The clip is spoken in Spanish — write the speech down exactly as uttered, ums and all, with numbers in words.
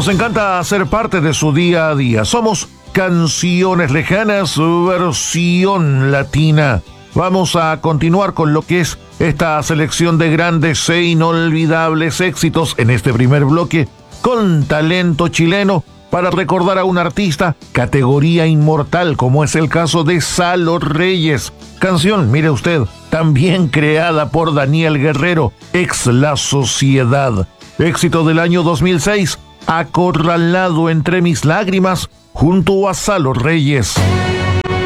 Nos encanta ser parte de su día a día. Somos Canciones Lejanas, versión latina. Vamos a continuar con lo que es esta selección de grandes e inolvidables éxitos en este primer bloque con talento chileno para recordar a un artista categoría inmortal como es el caso de Salo Reyes. Canción, mire usted, también creada por Daniel Guerrero, ex La Sociedad. Éxito del año dos mil seis, Acorralado entre mis lágrimas, junto a Salo Reyes.